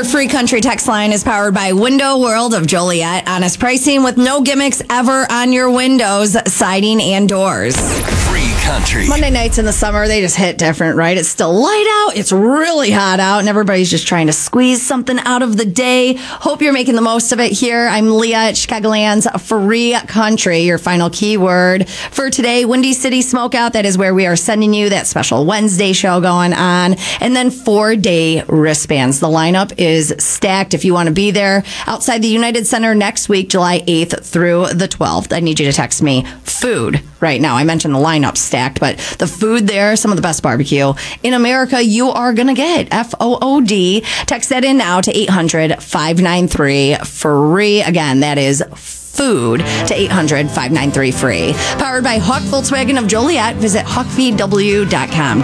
Our free country text line is powered by Window World of Joliet. Honest pricing with no gimmicks ever on your windows, siding, and doors. Free country. Monday nights in the summer, they just hit different, right? It's still light out. It's really hot out, and everybody's just trying to squeeze something out of the day. Hope you're making the most of it here. I'm Leah at Chicagoland's Free Country. Your final keyword for today, Windy City Smokeout. That is where we are sending you that special Wednesday show going on. And then 4-day wristbands. The lineup is stacked. If you want to be there outside the United Center next week, July 8th through the 12th, I need you to text me food right now. I mentioned the lineup stacked, but the food there, some of the best barbecue in America you are going to get. FOOD. Text that in now to 800-593-FREE. Again, that is food to 800-593-FREE. Powered by Hawk Volkswagen of Joliet. Visit hawkvw.com.